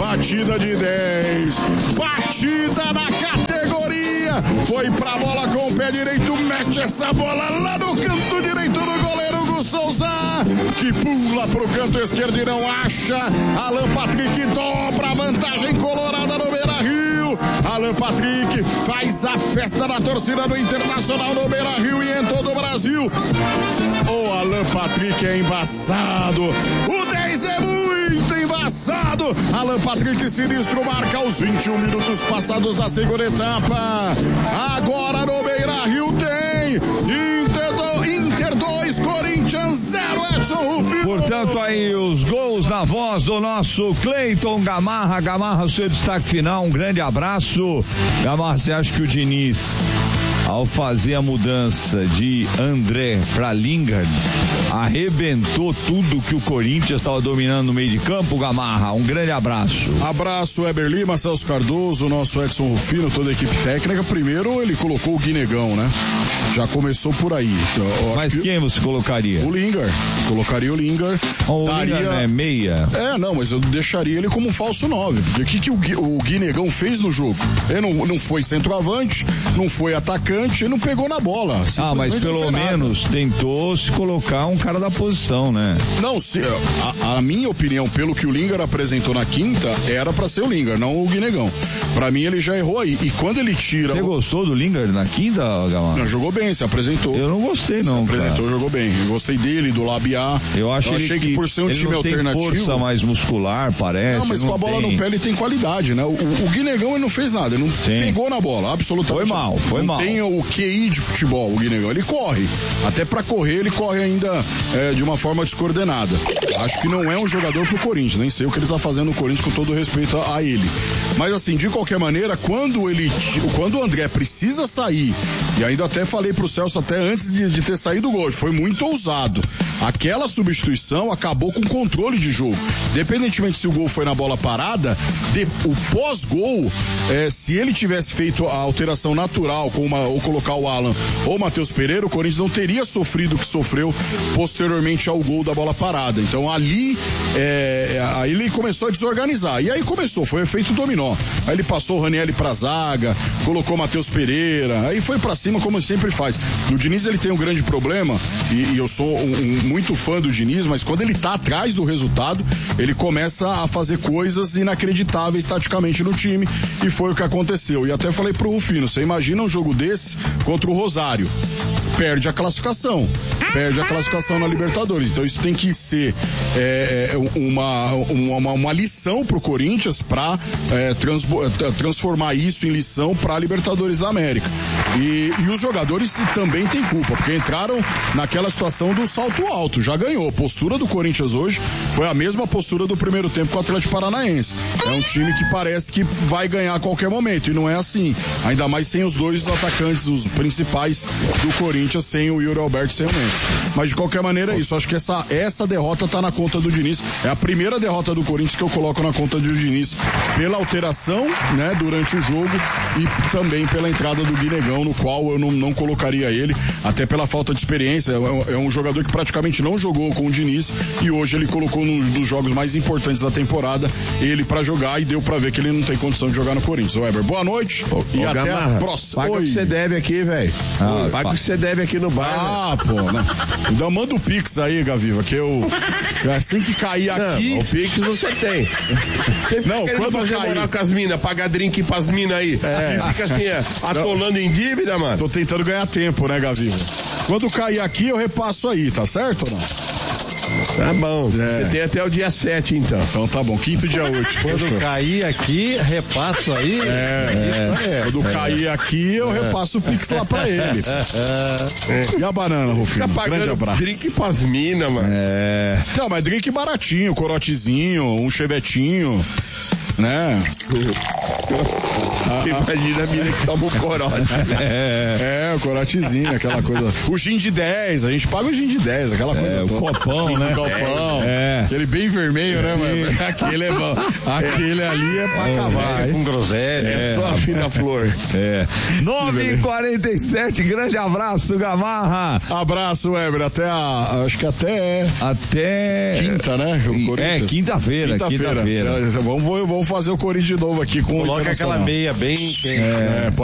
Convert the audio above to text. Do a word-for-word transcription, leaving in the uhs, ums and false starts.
batida de dez, batida na categoria, foi pra bola com o pé direito, mete essa bola lá no canto direito do goleiro Hugo Souza, que pula pro canto esquerdo e não acha. Alan Patrick dobra a vantagem colorada no Beira-Rio. Alan Patrick faz a festa da torcida do Internacional no Beira-Rio e em todo o Brasil. O Alan Patrick é embaçado, o dez é muito embaçado. Alan Patrick sinistro marca os vinte e um minutos passados da segunda etapa. Agora no Beira-Rio tem Inter dois, Corinthians zero, Edson Rufino. Portanto, aí os gols na voz do nosso Cleiton Gamarra. Gamarra, seu destaque final, um grande abraço. Gamarra, você acha que o Diniz, ao fazer a mudança de André para Lingard, arrebentou tudo que o Corinthians estava dominando no meio de campo? Gamarra, um grande abraço. Abraço, Weber Lima, Celso Cardoso, nosso Edson Rufino, toda a equipe técnica. Primeiro ele colocou o Guinegão, né? Já começou por aí. Eu Mas que... quem você colocaria? O Lingard. Colocaria o Lingard. O daria... Lingard é meia. É, não, mas eu deixaria ele como um falso nove. Porque o que, que o, Gui, o Guinegão fez no jogo? Ele não, não foi centroavante, não foi atacante, ele não pegou na bola. Ah, mas pelo menos nada. Tentou se colocar um cara da posição, né? Não, se, a, a minha opinião, pelo que o Lingard apresentou na quinta, era pra ser o Lingard, não o Guinegão. Pra mim, ele já errou aí. E quando ele tira... Você gostou do Lingard na quinta, Gamarra? Não, jogou bem, se apresentou. Eu não gostei, não, Se apresentou, cara. Jogou bem. Eu gostei dele, do Labiá. Eu, acho eu achei que, que por ser um ele time não tem alternativo... força mais muscular, parece. Não, mas com a bola tem. no pé ele tem qualidade, né? O, o, o Guinegão, ele não fez nada, ele não Sim. pegou na bola, absolutamente. Foi mal, foi não mal. Não tem o Q I de futebol, o Guinegão. Ele corre. Até pra correr, ele corre ainda é, de uma forma descoordenada. Acho que não é um jogador pro Corinthians, nem sei o que ele tá fazendo no Corinthians, com todo respeito a, a ele. Mas assim, de qualquer maneira, quando ele, quando o André precisa sair, e ainda até falei pro Celso até antes de, de ter saído o gol, foi muito ousado. Aquela substituição acabou com o controle de jogo. Independentemente se o gol foi na bola parada, de, o pós-gol, é, se ele tivesse feito a alteração natural, com uma, ou colocar o Alan ou o Matheus Pereira, o Corinthians não teria sofrido o que sofreu posteriormente ao gol da bola parada. Então ali, é, aí ele começou a desorganizar. E aí começou, foi o efeito dominó. Aí ele passou o Ranieri pra zaga, colocou o Matheus Pereira, aí foi pra cima como sempre faz. O Diniz, ele tem um grande problema, e, e eu sou um, um, muito fã do Diniz, mas quando ele tá atrás do resultado, ele começa a fazer coisas inacreditáveis taticamente no time, e foi o que aconteceu. E até falei pro Rufino, você imagina um jogo desse contra o Rosário, perde a classificação, perde a classificação na Libertadores. Então isso tem que ser é, uma, uma, uma lição pro Corinthians para é, trans, transformar isso em lição pra Libertadores da América. E, e os jogadores também têm culpa, porque entraram naquela situação do salto alto, já ganhou. A postura do Corinthians hoje foi a mesma postura do primeiro tempo com o Atlético Paranaense. É um time que parece que vai ganhar a qualquer momento, e não é assim. Ainda mais sem os dois atacantes, os principais do Corinthians, sem o Yuri Alberto e sem o Mendes. Mas de qualquer maneira é isso. Acho que essa, essa derrota tá na conta do Diniz. É a primeira derrota do Corinthians que eu coloco na conta do Diniz, pela alteração, né, durante o jogo, e também pela entrada do Guinegão, no qual eu não, não colocaria ele, até pela falta de experiência. É, é um jogador que praticamente não jogou com o Diniz, e hoje ele colocou num dos jogos mais importantes da temporada ele pra jogar, e deu pra ver que ele não tem condição de jogar no Corinthians. Weber, boa noite ô, e ô, até Gamarra, a próxima. Paga o que você deve aqui, velho. Ah, paga o que você deve aqui no bar. Ah, véio. Pô, né? Então manda o Pix aí, Gaviva, que eu assim que cair aqui... Não, o Pix você tem. Você não, quando fazer cair... moral com as minas, pagar drink pras minas aí. É. Fica assim, é, atolando não. em dívida, mano. Tô tentando ganhar tempo, né, Gaviva? Quando cair aqui, eu repasso aí, tá certo ou não? Tá bom, é. Você tem até o dia sete, então. Então tá bom, quinto dia útil. Quando fechou. Cair aqui, repasso aí. É, é. é. Quando é. cair aqui, eu é. repasso o Pix lá pra ele. É. E a banana, Rufino? Fica Grande abraço. Drink pras minas, mano. É. Não, mas drink baratinho, corotezinho, um chevetinho, né? Imagina a mina que toma o corote. É, o corotezinho, aquela coisa. O gin de dez, a gente paga o gin de dez, aquela coisa É, o toda. copão, né? O copão. É. Aquele bem vermelho, né, mano? Aquele é bom. Aquele ali é pra acabar, hein? Com groselha. É só a fina flor. É. nove e quarenta e sete, grande abraço, Gamarra. Abraço, Weber. Até a. Acho que até. Até. Quinta, né? O É, Corinthians. quinta-feira. Quinta-feira. Quinta-feira. É, vamos, vamos fazer o Corinthians de novo aqui com o Coloca aquela Internacional. meia bem quente. É, pode